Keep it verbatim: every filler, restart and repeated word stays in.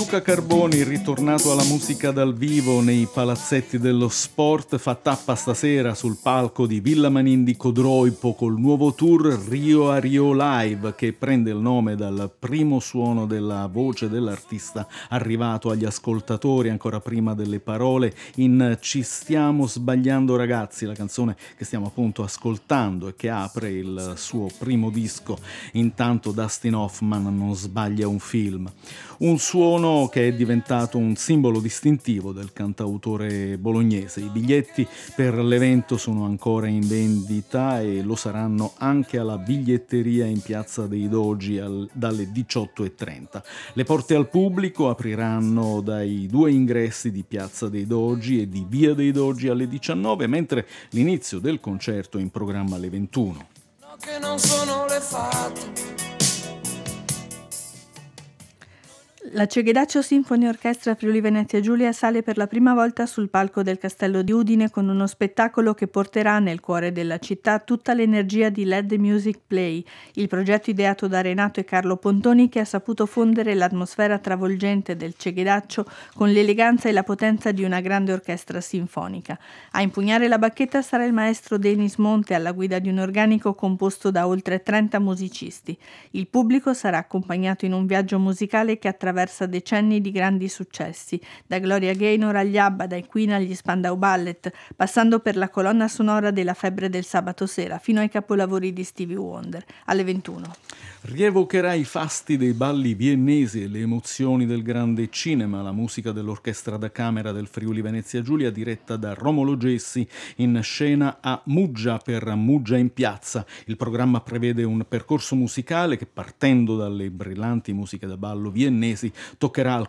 Luca Carboni, ritornato alla musica dal vivo nei palazzetti dello sport, fa tappa stasera sul palco di Villa Manin di Codroipo col nuovo tour Rio a Rio Live, che prende il nome dal primo suono della voce dell'artista arrivato agli ascoltatori ancora prima delle parole in Ci stiamo sbagliando ragazzi, la canzone che stiamo appunto ascoltando e che apre il suo primo disco. Intanto Dustin Hoffman non sbaglia un film. Un suono che è diventato un simbolo distintivo del cantautore bolognese. I biglietti per l'evento sono ancora in vendita e lo saranno anche alla biglietteria in Piazza dei Dogi al, dalle diciotto e trenta. Le porte al pubblico apriranno dai due ingressi di Piazza dei Dogi e di Via dei Dogi alle diciannove, mentre l'inizio del concerto è in programma alle ventuno. No, che non sono le fate. La Ceghedaccio Symphony Orchestra Friuli Venezia Giulia sale per la prima volta sul palco del Castello di Udine con uno spettacolo che porterà nel cuore della città tutta l'energia di Let the Music Play, il progetto ideato da Renato e Carlo Pontoni che ha saputo fondere l'atmosfera travolgente del Ceghedaccio con l'eleganza e la potenza di una grande orchestra sinfonica. A impugnare la bacchetta sarà il maestro Denis Monte alla guida di un organico composto da oltre trenta musicisti. Il pubblico sarà accompagnato in un viaggio musicale che attraversa decenni di grandi successi, da Gloria Gaynor agli ABBA, dai Queen agli Spandau Ballet, passando per la colonna sonora della Febbre del sabato sera, fino ai capolavori di Stevie Wonder, alle ventuno. Rievocherà i fasti dei balli viennesi e le emozioni del grande cinema, la musica dell'orchestra da camera del Friuli Venezia Giulia diretta da Romolo Gessi in scena a Muggia per Muggia in Piazza. Il programma prevede un percorso musicale che partendo dalle brillanti musiche da ballo viennesi toccherà